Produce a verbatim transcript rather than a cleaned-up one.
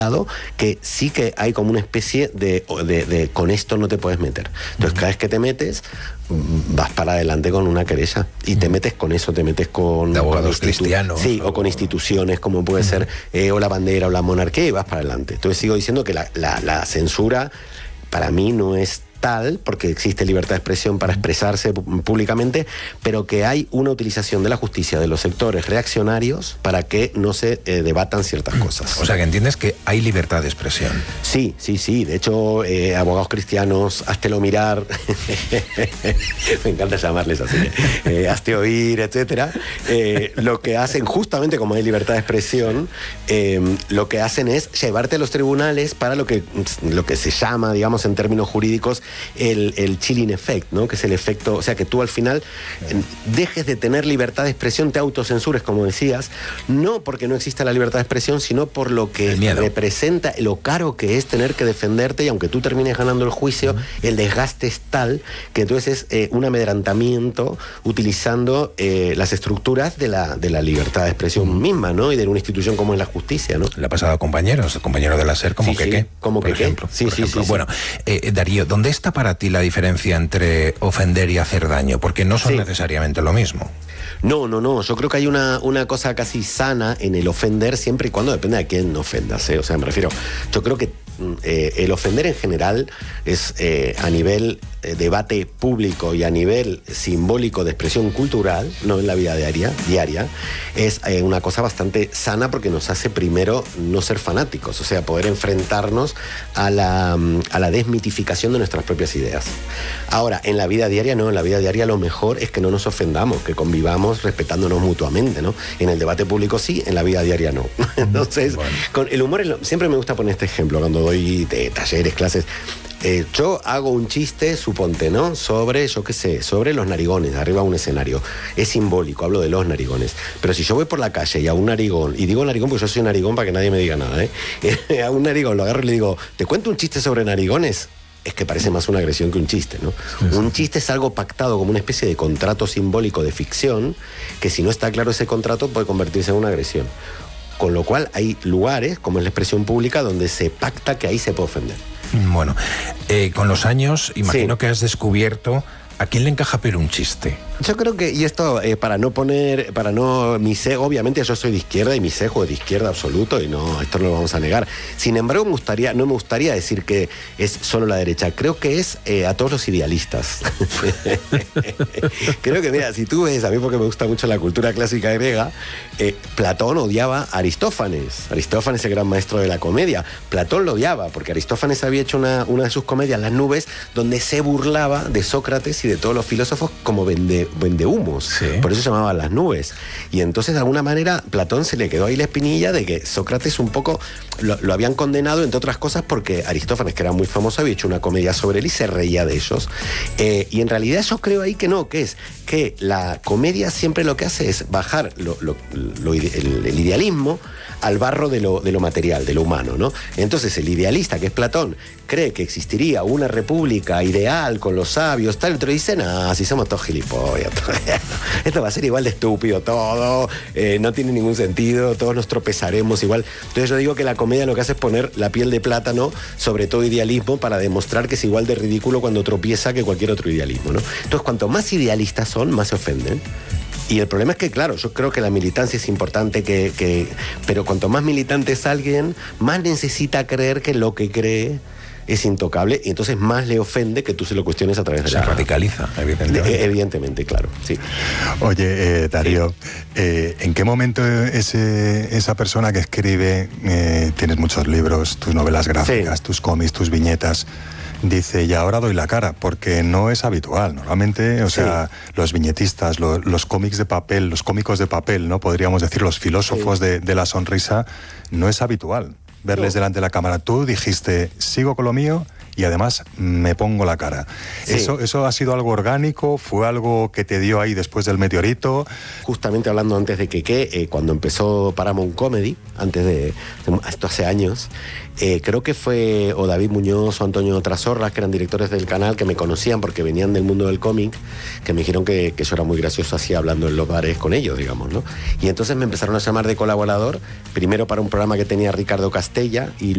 que sí que hay como una especie de, de, de con esto no te puedes meter. Entonces, cada vez que te metes, vas para adelante con una querella y te metes con eso, te metes con... De abogados con cristianos. Sí, o... o con instituciones como puede ser eh, o la bandera o la monarquía y vas para adelante. Entonces sigo diciendo que la, la, la censura para mí no es tal, porque existe libertad de expresión para expresarse públicamente, pero que hay una utilización de la justicia de los sectores reaccionarios para que no se eh, debatan ciertas cosas. O sea, que entiendes que hay libertad de expresión. Sí, sí, sí. De hecho, eh, abogados cristianos, háztelo mirar, me encanta llamarles así, eh, hazte oír, etcétera. Eh, lo que hacen, justamente como hay libertad de expresión, eh, lo que hacen es llevarte a los tribunales para lo que, lo que se llama, digamos, en términos jurídicos, El, el chilling effect, ¿no? Que es el efecto, o sea, que tú al final dejes de tener libertad de expresión, te autocensures, como decías, no porque no exista la libertad de expresión, sino por lo que representa, lo caro que es tener que defenderte, y aunque tú termines ganando el juicio, uh-huh. el desgaste es tal que entonces es eh, un amedrentamiento utilizando eh, las estructuras de la, de la libertad de expresión uh-huh. misma, ¿no? Y de una institución como es la justicia, ¿no? Le ha pasado a compañeros, compañero de la SER, como sí, que sí, qué, como por que ejemplo. Qué. Sí, por sí, ejemplo. sí, Bueno, eh, Darío, ¿dónde está para ti la diferencia entre ofender y hacer daño? Porque no son sí. necesariamente lo mismo. No, no, no. Yo creo que hay una, una cosa casi sana en el ofender, siempre y cuando depende de quién ofendas, ¿eh? O sea, me refiero, yo creo que eh, el ofender en general es eh, a nivel eh, debate público y a nivel simbólico de expresión cultural, no en la vida diaria, diaria es eh, una cosa bastante sana, porque nos hace primero no ser fanáticos, o sea, poder enfrentarnos a la, a la desmitificación de nuestras propias ideas. Ahora, en la vida diaria no, en la vida diaria lo mejor es que no nos ofendamos, que convivamos respetándonos mutuamente, ¿no? En el debate público sí, en la vida diaria no. Entonces, bueno. con el humor, siempre me gusta poner este ejemplo cuando doy de talleres, clases. Eh, yo hago un chiste, suponte, ¿no? Sobre, yo qué sé, sobre los narigones, arriba de un escenario. Es simbólico, hablo de los narigones. Pero si yo voy por la calle y a un narigón, y digo narigón porque yo soy narigón para que nadie me diga nada, ¿eh? A un narigón lo agarro y le digo, ¿te cuento un chiste sobre narigones? Es que parece más una agresión que un chiste, ¿no? Sí, sí. Un chiste es algo pactado como una especie de contrato simbólico de ficción, que si no está claro ese contrato puede convertirse en una agresión. Con lo cual hay lugares, como es la expresión pública, donde se pacta que ahí se puede ofender. Bueno, eh, con los años, imagino sí. que has descubierto a quién le encaja pero un chiste. Yo creo que, y esto, eh, para no poner, para no, mi sesgo, obviamente yo soy de izquierda y mi sesgo es de izquierda absoluto, y no, esto no lo vamos a negar. Sin embargo, me gustaría, no me gustaría decir que es solo la derecha, creo que es eh, a todos los idealistas. Creo que, mira, si tú ves, a mí porque me gusta mucho la cultura clásica griega, eh, Platón odiaba a Aristófanes. Aristófanes, el gran maestro de la comedia. Platón lo odiaba, porque Aristófanes había hecho una, una de sus comedias, Las nubes, donde se burlaba de Sócrates y de todos los filósofos como vende vende humos, sí. Por eso se llamaban Las nubes. Y entonces, de alguna manera, Platón se le quedó ahí la espinilla de que Sócrates un poco lo, lo habían condenado, entre otras cosas, porque Aristófanes, que era muy famoso, había hecho una comedia sobre él y se reía de ellos. Eh, y en realidad yo creo ahí que no, que es que la comedia siempre lo que hace es bajar lo, lo, lo, el, el idealismo al barro de lo, de lo material, de lo humano, ¿no? Entonces el idealista, que es Platón, cree que existiría una república ideal con los sabios, tal, otro dice, no, si somos todos gilipollas, esto va a ser igual de estúpido todo, eh, no tiene ningún sentido, todos nos tropezaremos igual. Entonces yo digo que la comedia lo que hace es poner la piel de plátano sobre todo idealismo para demostrar que es igual de ridículo cuando tropieza que cualquier otro idealismo, ¿no? Entonces, cuanto más idealistas son, más se ofenden. Y el problema es que, claro, yo creo que la militancia es importante, que, que, pero cuanto más militante es alguien, más necesita creer que lo que cree es intocable, y entonces más le ofende que tú se lo cuestiones a través de se la... Se radicaliza, evidentemente. De, evidentemente, claro, sí. Oye, eh, Darío, sí. eh, ¿en qué momento ese, esa persona que escribe, eh, tienes muchos libros, tus novelas gráficas, sí. tus cómics, tus viñetas, dice, y ahora doy la cara? Porque no es habitual. Normalmente, o sí. sea, los viñetistas, lo, los cómics de papel, los cómicos de papel, ¿no? Podríamos decir, los filósofos sí. de, de la sonrisa, no es habitual verles no. delante de la cámara. Tú dijiste, sigo con lo mío y además me pongo la cara. Sí. ¿Eso, ¿Eso ha sido algo orgánico? ¿Fue algo que te dio ahí después del meteorito? Justamente hablando antes de Keke, eh, cuando empezó Paramount Comedy, antes de, de esto hace años, eh, creo que fue o David Muñoz o Antonio Trasorras, que eran directores del canal, que me conocían porque venían del mundo del cómic, que me dijeron que, que yo era muy gracioso así hablando en los bares con ellos, digamos, ¿no? Y entonces me empezaron a llamar de colaborador, primero para un programa que tenía Ricardo Castella y